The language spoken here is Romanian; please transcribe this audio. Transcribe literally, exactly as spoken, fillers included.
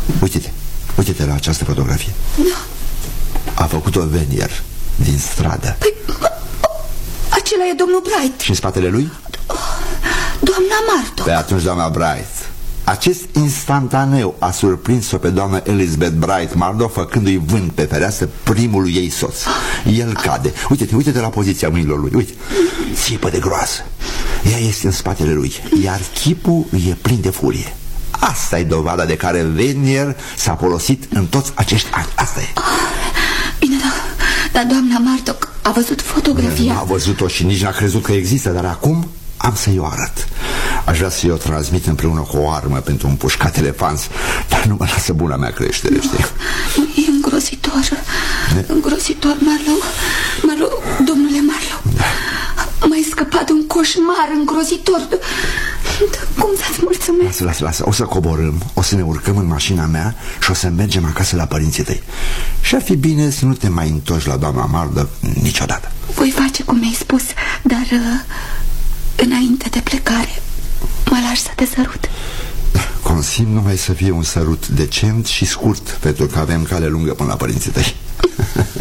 Uite-te, uite-te la această fotografie. Da. A făcut-o Venier din stradă. Păi, acela e domnul Bright. Și în spatele lui? Doamna Marto. Pe atunci doamna Bright. Acest instantaneu a surprins-o pe doamna Elizabeth Bright Murdoch făcându-i vânt pe fereastră primul ei soț. El cade. Uite-te, uite-te la poziția mâinilor lui. Uite, țipă de groasă. Ea este în spatele lui, iar chipul e plin de furie. Asta e dovada de care Venier s-a folosit în toți acești ani. Asta e. Bine, da, dar doamna Mardoc a văzut fotografia. Nu a văzut-o și nici n-a crezut că există, dar acum am să-i o arăt. Aș vrea să-i o transmit împreună cu o armă pentru un pușcat elefant, dar nu mă lasă buna mea creștere, știi? E îngrozitor. De... Îngrozitor, Marlowe. Marlowe, domnule Marlowe, da. M-ai scăpat de un coșmar îngrozitor. Cum să-ți mulțumesc? Lasă, lasă, lasă, o să coborâm, o să ne urcăm în mașina mea și o să mergem acasă la părinții tăi. Și ar fi bine să nu te mai întorci la doamna Murdoch niciodată. Voi face cum mi-ai spus, dar uh, înainte de plecare mă lași să te sărut. Consimt numai să fie un sărut decent și scurt, pentru că avem cale lungă până la părinții tăi.